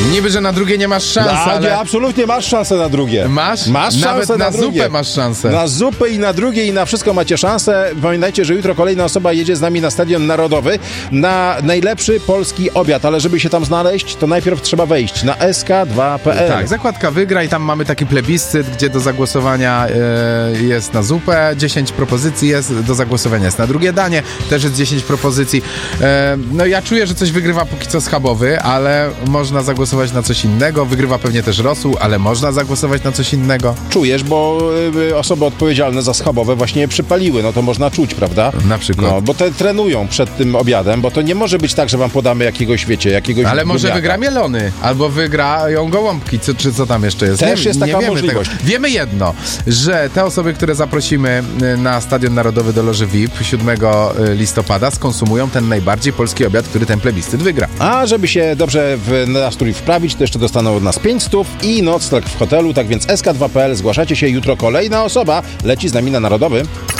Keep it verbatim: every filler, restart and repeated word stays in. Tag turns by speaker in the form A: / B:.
A: Niby, że na drugie nie masz szans,
B: No,
A: ale...
B: nie, absolutnie masz szansę na drugie.
A: Masz?
B: Masz
A: Nawet
B: szansę
A: na,
B: na, drugie.
A: zupę masz szansę.
B: Na zupę i na drugie i na wszystko macie szansę. Pamiętajcie, że jutro kolejna osoba jedzie z nami na Stadion Narodowy na najlepszy polski obiad, ale żeby się tam znaleźć, to najpierw trzeba wejść na S K dwa kropka P L.
A: Tak, zakładka wygra i tam mamy taki plebiscyt, gdzie do zagłosowania e, jest na zupę, dziesięć propozycji jest, do zagłosowania jest na drugie danie, też jest dziesięć propozycji. E, no ja czuję, że coś wygrywa póki co schabowy, ale można zagłosować na coś innego. Wygrywa pewnie też rosół, ale można zagłosować na coś innego.
B: Czujesz, bo y, osoby odpowiedzialne za schabowe właśnie je przypaliły, no to można czuć, prawda?
A: Na przykład.
B: No, bo te trenują przed tym obiadem, bo to nie może być tak, że wam podamy jakiegoś, wiecie, jakiegoś...
A: Ale może
B: gumiaka.
A: wygra mielony, albo wygrają gołąbki, czy, czy co tam jeszcze jest.
B: Też
A: nie,
B: jest taka
A: nie wiemy
B: możliwość.
A: Tego. Wiemy jedno, że te osoby, które zaprosimy na Stadion Narodowy do loży V I P siódmego listopada, skonsumują ten najbardziej polski obiad, który ten plebiscyt wygra.
B: A żeby się dobrze w nastrój wprawić, to jeszcze dostaną od nas pięć stów i nocleg w hotelu, tak więc S K dwa kropka P L, zgłaszacie się, jutro kolejna osoba leci z nami na Narodowy.